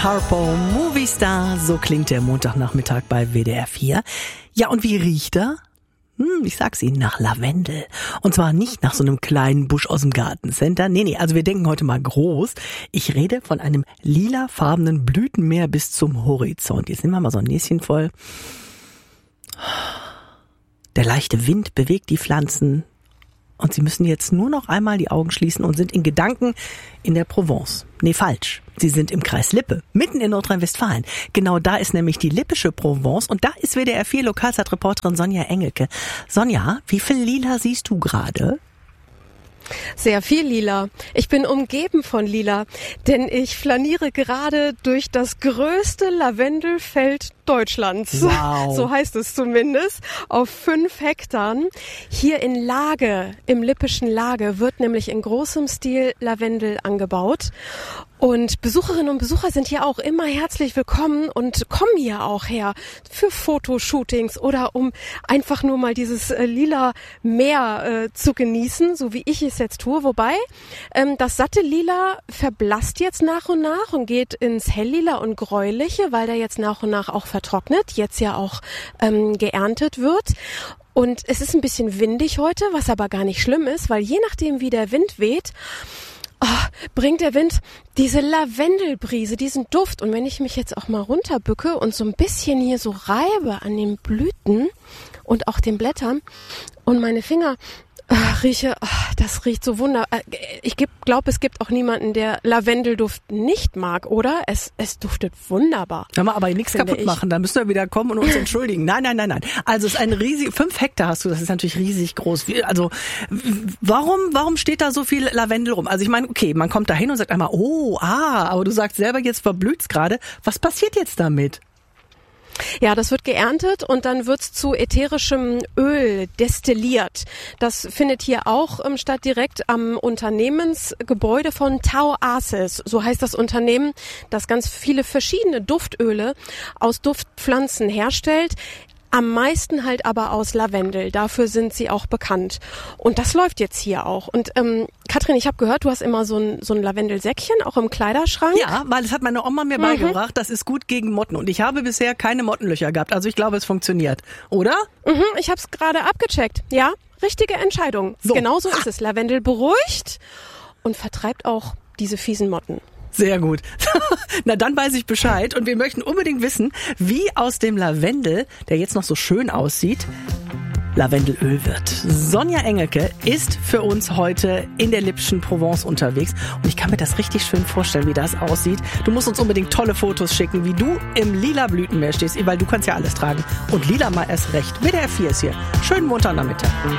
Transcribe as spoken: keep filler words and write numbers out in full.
Harpo, Movie Star, so klingt der Montagnachmittag bei W D R vier. Ja, und wie riecht er? Hm, ich sag's Ihnen, nach Lavendel. Und zwar nicht nach so einem kleinen Busch aus dem Gartencenter. Nee, nee, also wir denken heute mal groß. Ich rede von einem lilafarbenen Blütenmeer bis zum Horizont. Jetzt nehmen wir mal so ein Näschen voll. Der leichte Wind bewegt die Pflanzen. Und Sie müssen jetzt nur noch einmal die Augen schließen und sind in Gedanken in der Provence. Nee, falsch. Sie sind im Kreis Lippe, mitten in Nordrhein-Westfalen. Genau da ist nämlich die Lippische Provence und da ist W D R vier Lokalzeitreporterin Sonja Engelke. Sonja, wie viel Lila siehst du gerade? Sehr viel Lila. Ich bin umgeben von Lila, denn ich flaniere gerade durch das größte Lavendelfeld Deutschlands. Wow. So heißt es zumindest, auf fünf Hektar. Hier in Lage, im Lippischen Lage, wird nämlich in großem Stil Lavendel angebaut. Und Besucherinnen und Besucher sind hier auch immer herzlich willkommen und kommen hier auch her für Fotoshootings oder um einfach nur mal dieses äh, lila Meer äh, zu genießen, so wie ich es jetzt tue. Wobei ähm, das satte Lila verblasst jetzt nach und nach und geht ins Helllila und Gräuliche, weil der jetzt nach und nach auch vertrocknet, jetzt ja auch ähm, geerntet wird. Und es ist ein bisschen windig heute, was aber gar nicht schlimm ist, weil je nachdem, wie der Wind weht, oh, bringt der Wind diese Lavendelbrise, diesen Duft. Und wenn ich mich jetzt auch mal runterbücke und so ein bisschen hier so reibe an den Blüten und auch den Blättern und meine Finger äh, rieche, oh, das riecht so wunderbar. Ich glaube, es gibt auch niemanden, der Lavendelduft nicht mag, oder? Es, es duftet wunderbar. Kann man aber nichts kaputt ich. machen, da müssen wir wieder kommen und uns entschuldigen. Nein, nein, nein, nein. Also es ist ein riesig, fünf Hektar hast du, das ist natürlich riesig groß. Also warum, warum steht da so viel Lavendel rum? Also ich meine, okay, man kommt da hin und sagt einmal, oh, ah, aber du sagst selber, jetzt verblüht's gerade. Was passiert jetzt damit? Ja, das wird geerntet und dann wird's zu ätherischem Öl destilliert. Das findet hier auch ähm, statt, direkt am Unternehmensgebäude von Tau Aces. So heißt das Unternehmen, das ganz viele verschiedene Duftöle aus Duftpflanzen herstellt. Am meisten halt aber aus Lavendel. Dafür sind sie auch bekannt. Und das läuft jetzt hier auch. Und ähm, Katrin, ich habe gehört, du hast immer so ein, so ein Lavendelsäckchen, auch im Kleiderschrank. Ja, weil das hat meine Oma mir mhm. beigebracht. Das ist gut gegen Motten. Und ich habe bisher keine Mottenlöcher gehabt. Also ich glaube, es funktioniert. Oder? Mhm, ich habe es gerade abgecheckt. Ja, richtige Entscheidung. So. Genau so ist es. Lavendel beruhigt und vertreibt auch diese fiesen Motten. Sehr gut. Na, dann weiß ich Bescheid. Und wir möchten unbedingt wissen, wie aus dem Lavendel, der jetzt noch so schön aussieht, Lavendelöl wird. Sonja Engelke ist für uns heute in der Lippischen Provence unterwegs. Und ich kann mir das richtig schön vorstellen, wie das aussieht. Du musst uns unbedingt tolle Fotos schicken, wie du im lila Blütenmeer stehst, weil du kannst ja alles tragen. Und lila mal erst recht. W D R vier ist hier. Schönen Montagnachmittag.